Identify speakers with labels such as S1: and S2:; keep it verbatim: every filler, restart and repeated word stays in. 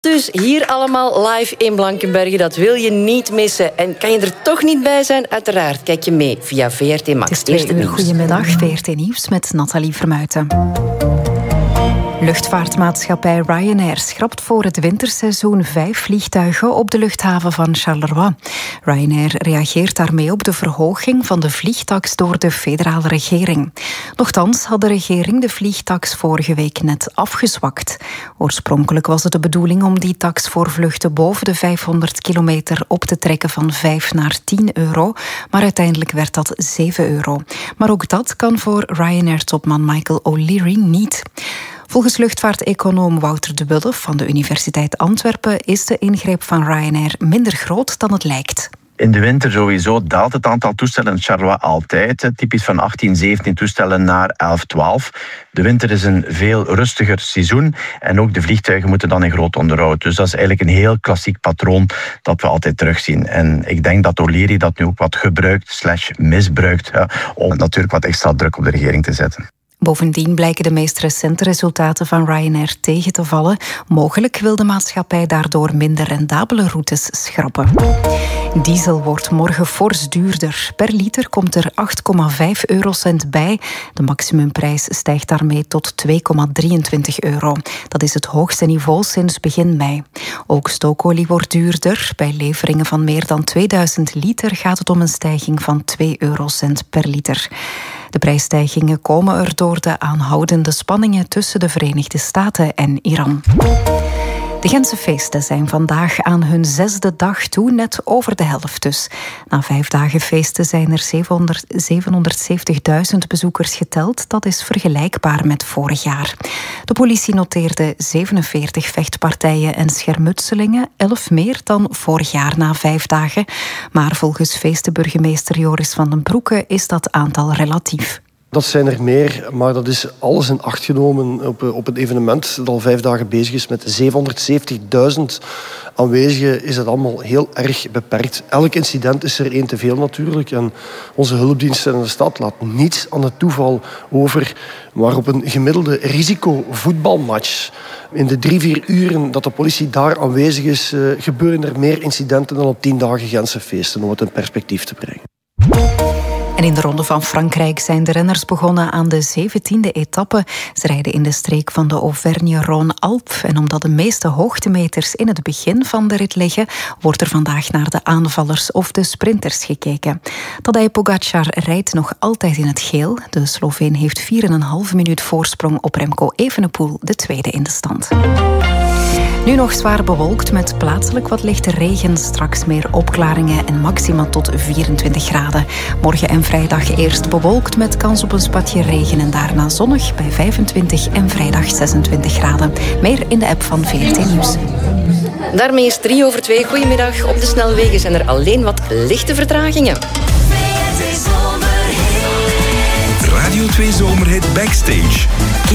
S1: Dus hier allemaal live in Blankenberge. Dat wil je niet missen. En kan je er toch niet bij zijn? Uiteraard kijk je mee via V R T Max.
S2: Het is twee uur. Goedemiddag, V R T Nieuws met Nathalie Vermuijten. Luchtvaartmaatschappij Ryanair schrapt voor het winterseizoen vijf vliegtuigen op de luchthaven van Charleroi. Ryanair reageert daarmee op de verhoging van de vliegtaks door de federale regering. Nochtans had de regering de vliegtaks vorige week net afgezwakt. Oorspronkelijk was het de bedoeling om die taks voor vluchten boven de vijfhonderd kilometer op te trekken van vijf naar tien euro, maar uiteindelijk werd dat zeven euro. Maar ook dat kan voor Ryanair-topman Michael O'Leary niet. Volgens luchtvaarteconoom Wouter de Wulf van de Universiteit Antwerpen is de ingreep van Ryanair minder groot dan het lijkt.
S3: In de winter sowieso daalt het aantal toestellen in Charleroi altijd. Typisch van achttien, zeventien toestellen naar elf, twaalf. De winter is een veel rustiger seizoen. En ook de vliegtuigen moeten dan in groot onderhoud. Dus dat is eigenlijk een heel klassiek patroon dat we altijd terugzien. En ik denk dat O'Leary dat nu ook wat gebruikt slash misbruikt. Ja, om natuurlijk wat extra druk op de regering te zetten.
S2: Bovendien blijken de meest recente resultaten van Ryanair tegen te vallen. Mogelijk wil de maatschappij daardoor minder rendabele routes schrappen. Diesel wordt morgen fors duurder. Per liter komt er acht komma vijf eurocent bij. De maximumprijs stijgt daarmee tot twee komma drieëntwintig euro. Dat is het hoogste niveau sinds begin mei. Ook stookolie wordt duurder. Bij leveringen van meer dan tweeduizend liter gaat het om een stijging van twee eurocent per liter. De prijsstijgingen komen er door de aanhoudende spanningen tussen de Verenigde Staten en Iran. De Gentse feesten zijn vandaag aan hun zesde dag toe, net over de helft dus. Na vijf dagen feesten zijn er zevenhonderdzeventigduizend bezoekers geteld. Dat is vergelijkbaar met vorig jaar. De politie noteerde zevenenveertig vechtpartijen en schermutselingen, elf meer dan vorig jaar na vijf dagen. Maar volgens feestenburgemeester Joris van den Broeke is dat aantal relatief.
S4: Dat zijn er meer, maar dat is alles in acht genomen op, op een evenement dat al vijf dagen bezig is met zevenhonderdzeventigduizend aanwezigen. Is dat allemaal heel erg beperkt. Elk incident is er één te veel natuurlijk. En onze hulpdiensten in de stad laten niets aan het toeval over. Maar op een gemiddelde risicovoetbalmatch, in de drie, vier uren dat de politie daar aanwezig is, uh, gebeuren er meer incidenten dan op tien dagen Gentse feesten, om het in perspectief te brengen.
S2: En in de Ronde van Frankrijk zijn de renners begonnen aan de zeventiende etappe. Ze rijden in de streek van de Auvergne-Rhône-Alpes. En omdat de meeste hoogtemeters in het begin van de rit liggen, wordt er vandaag naar de aanvallers of de sprinters gekeken. Tadej Pogačar rijdt nog altijd in het geel. De Sloveen heeft vier komma vijf minuut voorsprong op Remco Evenepoel, de tweede in de stand. Nu nog zwaar bewolkt met plaatselijk wat lichte regen. Straks meer opklaringen en maxima tot vierentwintig graden. Morgen en vrijdag eerst bewolkt met kans op een spatje regen en daarna zonnig bij vijfentwintig en vrijdag zesentwintig graden. Meer in de app van V R T Nieuws.
S1: Daarmee is drie over twee. Goedemiddag. Op de snelwegen zijn er alleen wat lichte vertragingen.
S5: Radio twee Zomerhit Backstage.